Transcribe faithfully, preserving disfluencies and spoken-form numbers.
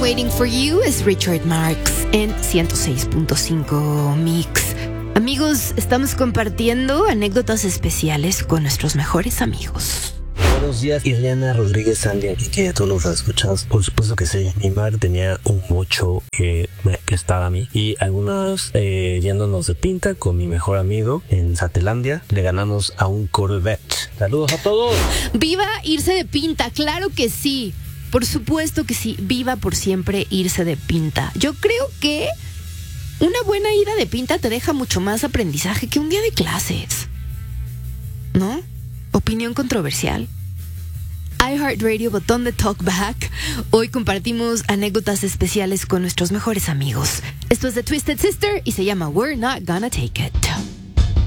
Waiting for You es Richard Marx en ciento seis punto cinco Mix. Amigos, estamos compartiendo anécdotas especiales con nuestros mejores amigos. Buenos días, Ileana Rodríguez Sandia, y que tú los escuchas. Por supuesto que sí. Mi madre tenía un mocho que me prestaba a mí. Y algunos eh, yéndonos de pinta con mi mejor amigo en Satelandia, le ganamos a un Corvette. Saludos a todos. ¡Viva irse de pinta! ¡Claro que sí! Por supuesto que sí. Viva por siempre irse de pinta. Yo creo que una buena ida de pinta te deja mucho más aprendizaje que un día de clases. ¿No? Opinión controversial. iHeartRadio, botón de talkback. Hoy compartimos anécdotas especiales con nuestros mejores amigos. Esto es The Twisted Sister y se llama We're Not Gonna Take It.